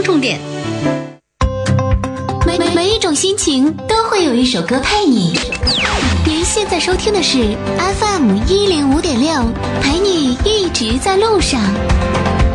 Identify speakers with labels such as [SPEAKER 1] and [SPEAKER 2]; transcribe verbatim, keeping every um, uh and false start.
[SPEAKER 1] 听重点。
[SPEAKER 2] 每每一种心情都会有一首歌陪你。您现在收听的是 F M 一零五点六，陪你一直在路上。